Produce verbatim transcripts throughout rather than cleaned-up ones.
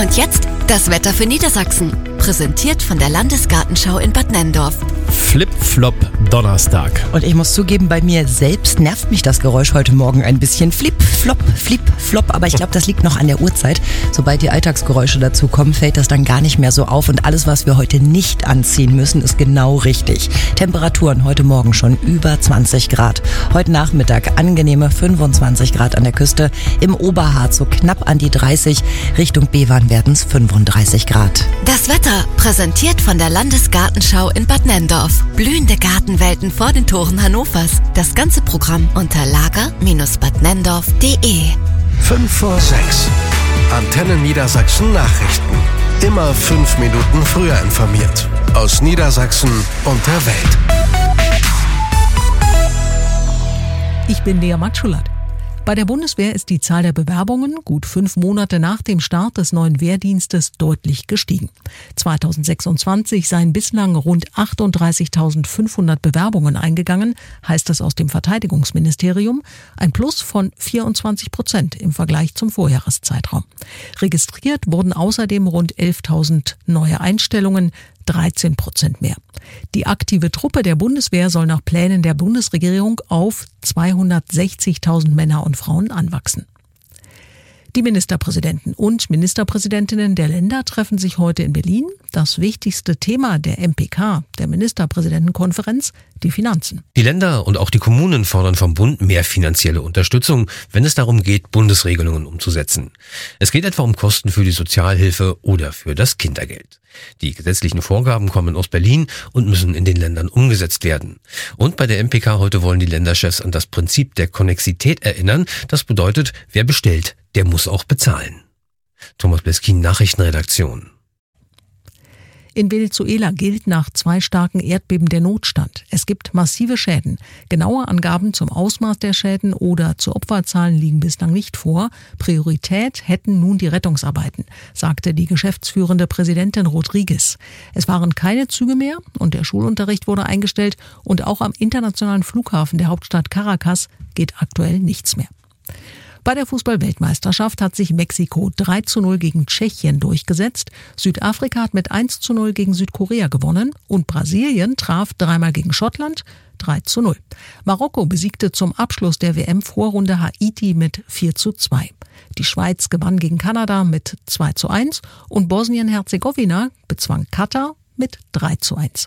Und jetzt das Wetter für Niedersachsen. Präsentiert von der Landesgartenschau in Bad Nenndorf. Flip-Flop Donnerstag. Und ich muss zugeben, bei mir selbst nervt mich das Geräusch heute Morgen ein bisschen. Flip-Flop, Flip-Flop. Aber ich glaube, das liegt noch an der Uhrzeit. Sobald die Alltagsgeräusche dazu kommen, fällt das dann gar nicht mehr so auf. Und alles, was wir heute nicht anziehen müssen, ist genau richtig. Temperaturen heute Morgen schon über zwanzig Grad. Heute Nachmittag angenehme fünfundzwanzig Grad an der Küste. Im Oberharz so knapp an die dreißig. Richtung Bewan werden es fünfunddreißig Grad. Das Wetter präsentiert von der Landesgartenschau in Bad Nenndorf. Blühende Gartenwelten vor den Toren Hannovers. Das ganze Programm unter lager Bindestrich bad nenndorf punkt de. fünf vor sechs. Antenne Niedersachsen Nachrichten. Immer fünf Minuten früher informiert. Aus Niedersachsen und der Welt. Ich bin Lea Matschulat. Bei der Bundeswehr ist die Zahl der Bewerbungen gut fünf Monate nach dem Start des neuen Wehrdienstes deutlich gestiegen. zweitausendsechsundzwanzig seien bislang rund achtunddreißigtausendfünfhundert Bewerbungen eingegangen, heißt es aus dem Verteidigungsministerium, ein Plus von vierundzwanzig Prozent im Vergleich zum Vorjahreszeitraum. Registriert wurden außerdem rund elftausend neue Einstellungen, dreizehn Prozent mehr. Die aktive Truppe der Bundeswehr soll nach Plänen der Bundesregierung auf zweihundertsechzigtausend Männer und Frauen anwachsen. Die Ministerpräsidenten und Ministerpräsidentinnen der Länder treffen sich heute in Berlin. Das wichtigste Thema der M P K, der Ministerpräsidentenkonferenz, die Finanzen. Die Länder und auch die Kommunen fordern vom Bund mehr finanzielle Unterstützung, wenn es darum geht, Bundesregelungen umzusetzen. Es geht etwa um Kosten für die Sozialhilfe oder für das Kindergeld. Die gesetzlichen Vorgaben kommen aus Berlin und müssen in den Ländern umgesetzt werden. Und bei der M P K heute wollen die Länderchefs an das Prinzip der Konnexität erinnern. Das bedeutet, wer bestellt, der muss auch bezahlen. Thomas Bleskin, Nachrichtenredaktion. In Venezuela gilt nach zwei starken Erdbeben der Notstand. Es gibt massive Schäden. Genaue Angaben zum Ausmaß der Schäden oder zu Opferzahlen liegen bislang nicht vor. Priorität hätten nun die Rettungsarbeiten, sagte die geschäftsführende Präsidentin Rodriguez. Es waren keine Züge mehr und der Schulunterricht wurde eingestellt und auch am internationalen Flughafen der Hauptstadt Caracas geht aktuell nichts mehr. Bei der Fußball-Weltmeisterschaft hat sich Mexiko drei zu null gegen Tschechien durchgesetzt. Südafrika hat mit eins zu null gegen Südkorea gewonnen und Brasilien traf dreimal gegen Schottland drei zu null. Marokko besiegte zum Abschluss der W M-Vorrunde Haiti mit vier zu zwei. Die Schweiz gewann gegen Kanada mit zwei zu eins und Bosnien-Herzegowina bezwang Katar mit drei zu eins.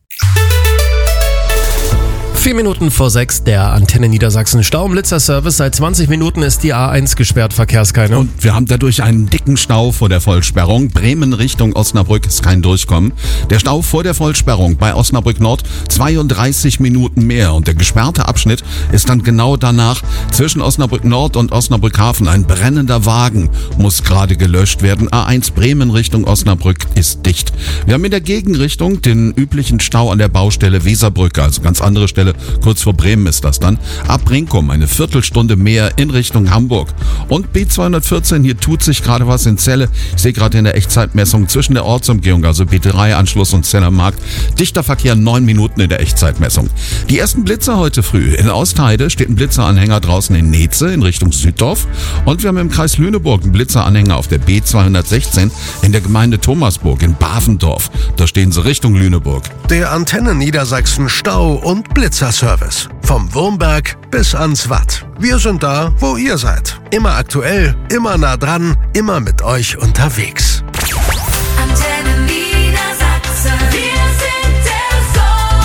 Vier Minuten vor sechs, der Antenne Niedersachsen Stau- und Blitzer-Service. Seit zwanzig Minuten ist die A eins gesperrt, Verkehrskeimer. Und wir haben dadurch einen dicken Stau vor der Vollsperrung. Bremen Richtung Osnabrück ist kein Durchkommen. Der Stau vor der Vollsperrung bei Osnabrück Nord zweiunddreißig Minuten mehr. Und der gesperrte Abschnitt ist dann genau danach zwischen Osnabrück Nord und Osnabrück Hafen. Ein brennender Wagen muss gerade gelöscht werden. A eins Bremen Richtung Osnabrück ist dicht. Wir haben in der Gegenrichtung den üblichen Stau an der Baustelle Weserbrücke, also ganz andere Stelle. Kurz vor Bremen ist das dann. Ab Brinkum eine Viertelstunde mehr in Richtung Hamburg. Und B zweihundertvierzehn, hier tut sich gerade was in Celle. Ich sehe gerade in der Echtzeitmessung zwischen der Ortsumgehung, also B drei Anschluss und Celler Markt, dichter Verkehr, neun Minuten in der Echtzeitmessung. Die ersten Blitzer heute früh. In Ostheide steht ein Blitzeranhänger draußen in Neze in Richtung Süddorf. Und wir haben im Kreis Lüneburg einen Blitzeranhänger auf der B zweihundertsechzehn in der Gemeinde Thomasburg in Bavendorf. Da stehen sie Richtung Lüneburg. Der Antenne Niedersachsen Stau- und Blitzerservice. Vom Wurmberg bis ans Watt. Wir sind da, wo ihr seid. Immer aktuell, immer nah dran, immer mit euch unterwegs. Antenne Niedersachsen. Wir sind der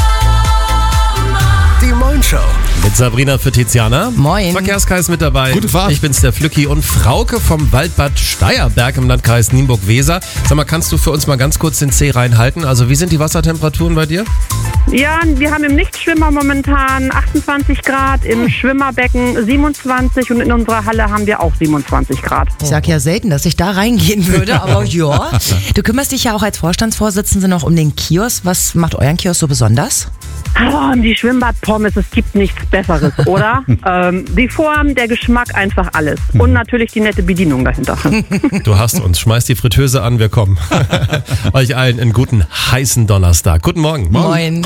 Sommer. Die Moin Show. Mit Sabrina für Tiziana. Moin. Verkehrskreis mit dabei. Gute Fahrt. Ich bin's, der Flücki, und Frauke vom Waldbad Steierberg im Landkreis Nienburg-Weser. Sag mal, kannst du für uns mal ganz kurz den C reinhalten? Also wie sind die Wassertemperaturen bei dir? Ja, wir haben im Nichtschwimmer momentan achtundzwanzig Grad, im Schwimmerbecken siebenundzwanzig und in unserer Halle haben wir auch siebenundzwanzig Grad. Ich sag ja selten, dass ich da reingehen würde, aber ja. Du kümmerst dich ja auch als Vorstandsvorsitzende noch um den Kiosk. Was macht euren Kiosk so besonders? Oh, die Schwimmbadpommes, es gibt nichts Besseres, oder? ähm, die Form, der Geschmack, einfach alles. Und natürlich die nette Bedienung dahinter. Du hast uns. Schmeiß die Fritteuse an, wir kommen. Euch allen einen guten, heißen Donnerstag. Guten Morgen. Moin.